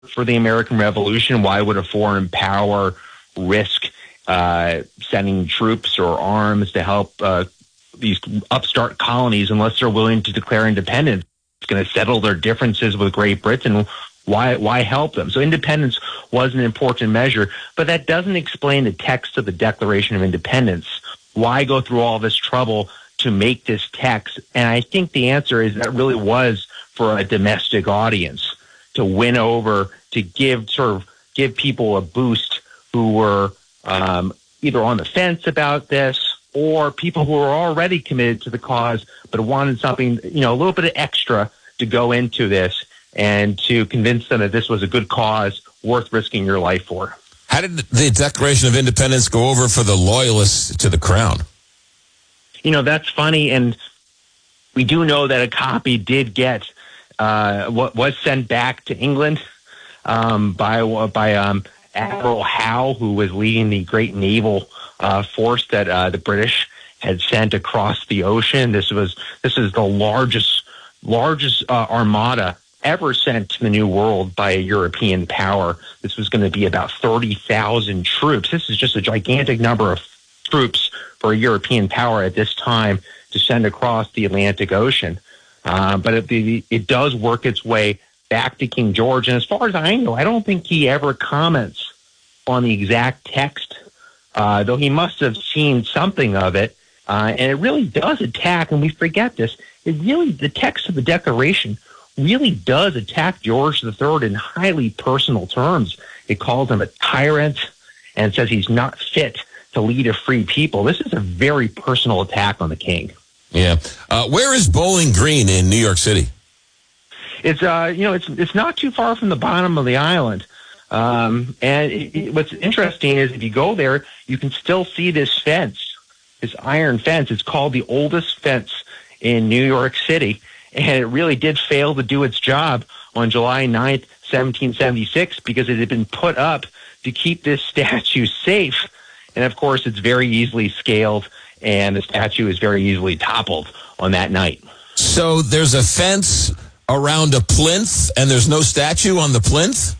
for the American Revolution. Why would a foreign power risk sending troops or arms to help these upstart colonies unless they're willing to declare independence? It's going to settle their differences with Great Britain. Why help them? So independence was an important measure, but that doesn't explain the text of the Declaration of Independence. Why go through all this trouble to make this text? And I think the answer is that really was for a domestic audience, to win over, to give people a boost who were either on the fence about this or people who were already committed to the cause but wanted something, a little bit of extra to go into this and to convince them that this was a good cause worth risking your life for. How did the Declaration of Independence go over for the loyalists to the crown? That's funny, and we do know that a copy did get what was sent back to England by Admiral Howe, who was leading the great naval force that the British had sent across the ocean. This is the largest armada ever sent to the New World by a European power. This was going to be about 30,000 troops. This is just a gigantic number of troops for a European power at this time to send across the Atlantic Ocean. But it does work its way back to King George. And as far as I know, I don't think he ever comments on the exact text, though he must have seen something of it. And it really does attack, and we forget this, the text of the Declaration really does attack George III in highly personal terms. It calls him a tyrant and says he's not fit to lead a free people. This is a very personal attack on the king. Yeah. Where is Bowling Green in New York City? It's it's not too far from the bottom of the island. What's interesting is if you go there, you can still see this fence, this iron fence. It's called the oldest fence in New York City. And it really did fail to do its job on July 9th, 1776, because it had been put up to keep this statue safe. And, of course, it's very easily scaled, and the statue is very easily toppled on that night. So there's a fence around a plinth, and there's no statue on the plinth?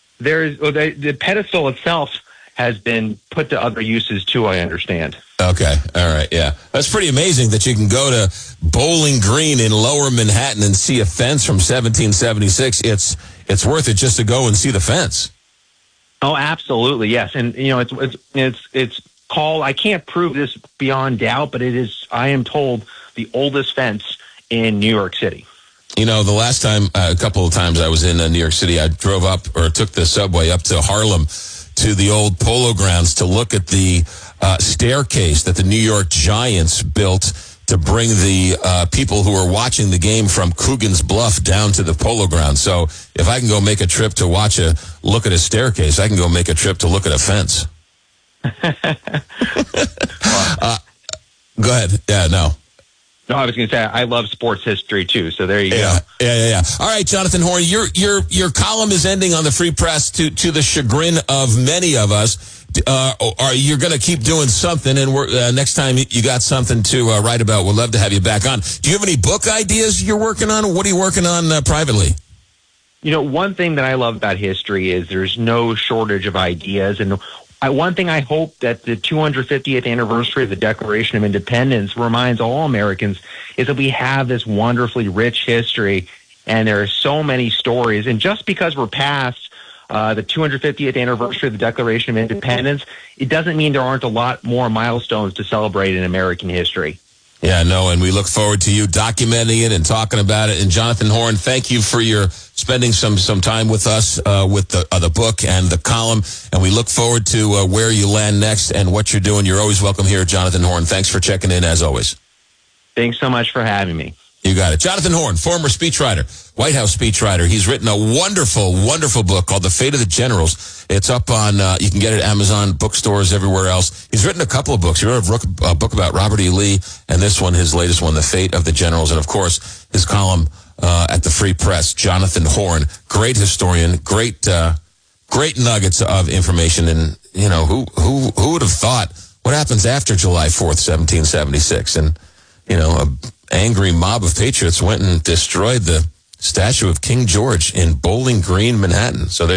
The pedestal itself has been put to other uses, too, I understand. Okay. All right. Yeah. That's pretty amazing that you can go to Bowling Green in Lower Manhattan and see a fence from 1776. It's worth it just to go and see the fence. Oh, absolutely. Yes. And, it's called, I can't prove this beyond doubt, but it is, I am told, the oldest fence in New York City. The last time, a couple of times I was in New York City, I drove up or took the subway up to Harlem to the old Polo Grounds to look at the staircase that the New York Giants built to bring the people who were watching the game from Coogan's Bluff down to the Polo Grounds. So if I can go make a trip to look at a staircase, I can go make a trip to look at a fence. Go ahead. Yeah, no. No, I was going to say I love sports history too. So there you go. Yeah. All right, Jonathan Horn, your column is ending on the Free Press to the chagrin of many of us. You're going to keep doing something, and next time you got something to write about, we'd love to have you back on. Do you have any book ideas you're working on? What are you working on privately? One thing that I love about history is there's no shortage of ideas, and one thing I hope that the 250th anniversary of the Declaration of Independence reminds all Americans is that we have this wonderfully rich history, and there are so many stories. And just because we're past the 250th anniversary of the Declaration of Independence, it doesn't mean there aren't a lot more milestones to celebrate in American history. Yeah, no, and we look forward to you documenting it and talking about it. And Jonathan Horn, thank you for your spending some time with us with the book and the column. And we look forward to where you land next and what you're doing. You're always welcome here, Jonathan Horn. Thanks for checking in, as always. Thanks so much for having me. You got it. Jonathan Horn, former speechwriter, White House speechwriter. He's written a wonderful, wonderful book called The Fate of the Generals. It's up on, you can get it at Amazon, bookstores, everywhere else. He's written a couple of books. He wrote a book about Robert E. Lee, and this one, his latest one, The Fate of the Generals. And, of course, his column at the Free Press, Jonathan Horn. Great historian, great nuggets of information. And, who would have thought what happens after July 4th, 1776? And, an angry mob of patriots went and destroyed the statue of King George in Bowling Green, Manhattan. So